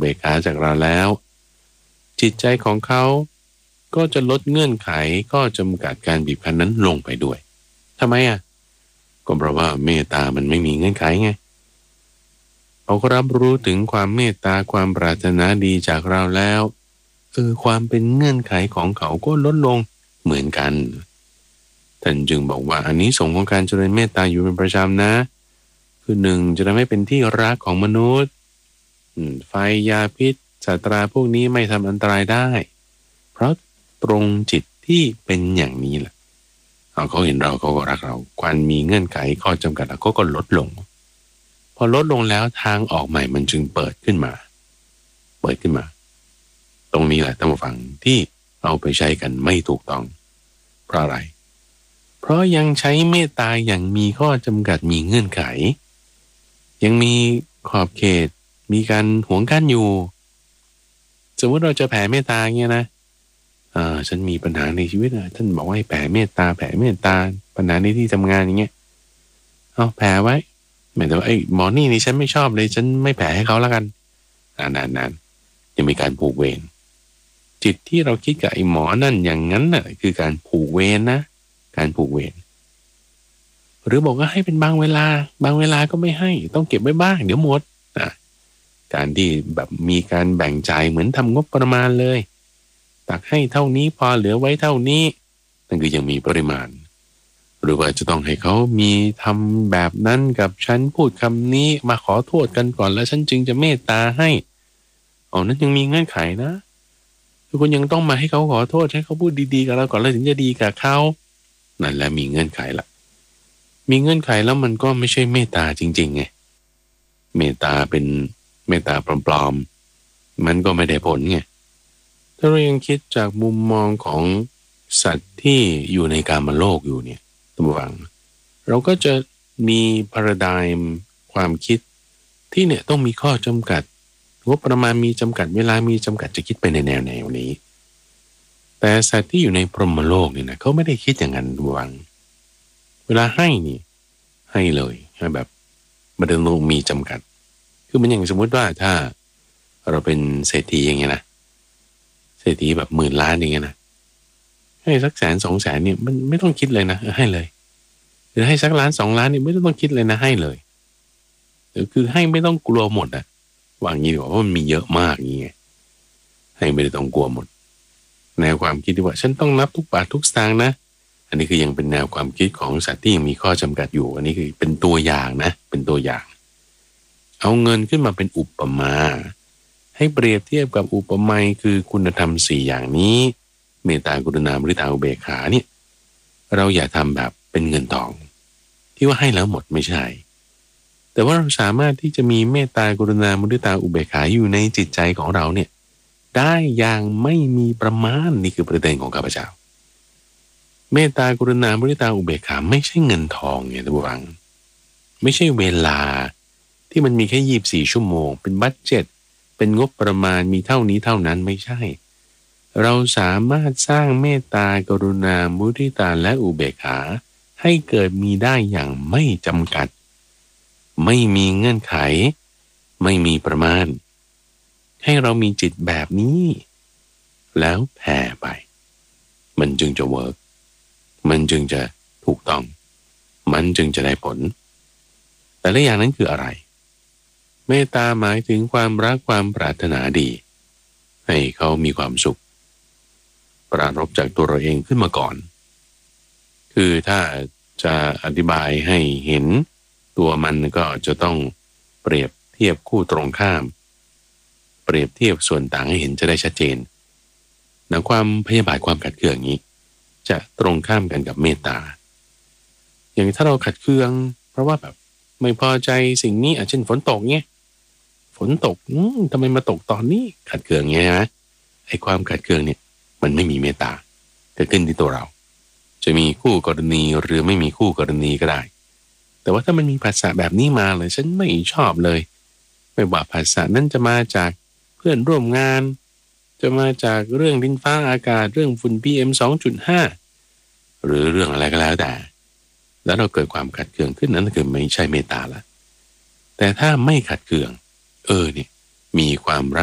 บกขาจากเราแล้วจิตใจของเขาก็จะลดเงื่อนไขข้อจำกัดการบีบคั้นนั้นลงไปด้วยทำไมก็เพราะว่าเมตตามันไม่มีเงื่อนไขไงเขาก็รับรู้ถึงความเมตตาความปรารถนาดีจากเราแล้วความเป็นเงื่อนไขของเขาก็ลดลงเหมือนกันท่านจึงบอกว่าอานิสงส์ของการเจริญเมตตาอยู่เป็นประจำนะคือหนึ่งจะทำให้เป็นที่รักของมนุษย์ไฟยาพิษสัตราพวกนี้ไม่ทำอันตรายได้เพราะตรงจิตที่เป็นอย่างนี้แหละเขาเห็นเราเขาก็รักเราความมีเงื่อนไขข้อจำกัดเขาก็ลดลงพอลดลงแล้วทางออกใหม่มันจึงเปิดขึ้นมาตรงนี้แหละท่านผู้ฟังที่เอาไปใช้กันไม่ถูกต้องเพราะอะไรเพราะยังใช้เมตตาอย่างมีข้อจำกัดมีเงื่อนไขยังมีขอบเขตมีการหวงกั้นอยู่สมมติเราจะแผ่เมตตาเงี้ยนะฉันมีปัญหาในชีวิตท่านบอกว่าให้แผ่เมตตาปัญหาในที่ทำงานอย่างเงี้ยเอาแผ่ไว้หมายถึงว่าไอ้หมอนี่ฉันไม่ชอบเลยฉันไม่แผ่ให้เขาแล้วกันนานยังมีการผูกเวรจิตที่เราคิดกับไอ้หมอนั่นอย่างนั้นน่ะคือการผูกเวรนะการผูกเวรหรือบอกว่าให้เป็นบางเวลาก็ไม่ให้ต้องเก็บไว้บ้างเดี๋ยวหมดการที่แบบมีการแบ่งจ่ายเหมือนทำงบประมาณเลยตักให้เท่านี้พอเหลือไว้เท่านี้นั่นคือยังมีปริมาณหรือว่าจะต้องให้เขามีทำแบบนั้นกับฉันพูดคำนี้มาขอโทษกันก่อนแล้วฉันจึงจะเมตตาให้นั้นยังมีเงื่อนไขนะคือคุณยังต้องมาให้เขาขอโทษให้เขาพูดดีๆกับเราก่อนแล้วถึงจะดีกับเขานั่นแหละมีเงื่อนไขละมีเงื่อนไขแล้วมันก็ไม่ใช่เมตตาจริงๆไงเมตตาเป็นเมตตาปลอมๆมันก็ไม่ได้ผลไงถ้าเรายังคิดจากมุมมองของสัตว์ที่อยู่ในกามโลกอยู่เนี่ยท่านผู้ฟังเราก็จะมีพาราไดม์ความคิดที่เนี่ยต้องมีข้อจำกัดงบประมาณมีจำกัดเวลามีจำกัดจะคิดไปในแนวนี้แต่สัตว์ที่อยู่ในพรหมโลกเนี่ยนะเขาไม่ได้คิดอย่างนั้นท่านผู้ฟังเวลาให้นี่ให้เลยให้แบบไม่ต้องมีจำกัดคือมันอย่างสมมติว่าถ้าเราเป็นเศรษฐีอย่างเงี้ยนะเศรษฐีแบบ10,000 ล้านอย่างเงี้ยนะให้สัก100,000-200,000เนี่ยมันไม่ต้องคิดเลยนะให้เลยหรือให้สัก1,000,000-2,000,000นี่ไม่ต้องคิดเลยนะให้เลยหรือคือให้ไม่ต้องกลัวหมดวางงี้ดีกว่าเพราะมันมีเยอะมากอย่างเงี้ยให้ไม่ได้ต้องกลัวหมดแนวความคิดที่ว่าฉันต้องนับทุกบาททุกสตางค์นะอันนี้คือยังเป็นแนวความคิดของสัตว์ที่ยังมีข้อจำกัดอยู่อันนี้คือเป็นตัวอย่างนะเป็นตัวอย่างเอาเงินขึ้นมาเป็นอุปมาให้เปรียบเทียบกับอุปไมยคือคุณธรรม4อย่างนี้เมตตากรุณามุทิตาอุเบกขาเนี่ยเราอย่าทำแบบเป็นเงินทองที่ว่าให้แล้วหมดไม่ใช่แต่ว่าเราสามารถที่จะมีเมตตากรุณามุทิตาอุเบกขาอยู่ในจิตใจของเราเนี่ยได้อย่างไม่มีประมาณนี่คือประเด็นของข้าพเจ้าเมตตากรุณามุทิตาอุเบกขาไม่ใช่เงินทองไงท่านผู้ฟังไม่ใช่เวลาที่มันมีแค่24 ชั่วโมงเป็นบัดเจ็ตเป็นงบประมาณมีเท่านี้เท่านั้นไม่ใช่เราสามารถสร้างเมตตากรุณามุทิตาและอุเบกขาให้เกิดมีได้อย่างไม่จำกัดไม่มีเงื่อนไขไม่มีประมาณให้เรามีจิตแบบนี้แล้วแผ่ไปมันจึงจะเวิร์กมันจึงจะถูกต้องมันจึงจะได้ผลแต่ละอย่างนั้นคืออะไรเมตตาหมายถึงความรักความปรารถนาดีให้เขามีความสุขปรารภจากตัวเราเองขึ้นมาก่อนคือถ้าจะอธิบายให้เห็นตัวมันก็จะต้องเปรียบเทียบคู่ตรงข้ามเปรียบเทียบส่วนต่างให้เห็นจะได้ชัดเจนนะความพยาบาทความขัดเคืองนี้จะตรงข้ามกันกับเมตตาอย่างถ้าเราขัดเคืองเพราะว่าแบบไม่พอใจสิ่งนี้เช่นฝนตกเนี่ยฝนตกทำไมมาตกตอนนี้ขัดเคืองเงี้ยนะไอ้ความขัดเคืองเนี่ยมันไม่มีเมตตาเกิดขึ้นที่ตัวเราจะมีคู่กรณีหรือไม่มีคู่กรณีก็ได้แต่ว่าถ้ามันมีภาษาแบบนี้มาเลยฉันไม่ชอบเลยไม่ว่าภาษานั้นจะมาจากเพื่อนร่วมงานจะมาจากเรื่องดินฟ้าอากาศเรื่องฝุ่น PM 2.5 หรือเรื่องอะไรก็แล้วแต่แล้วเราเกิดความขัดเคืองขึ้นนั้นคือไม่ใช่เมตตาละแต่ถ้าไม่ขัดเคืองเนี่ยมีความรัก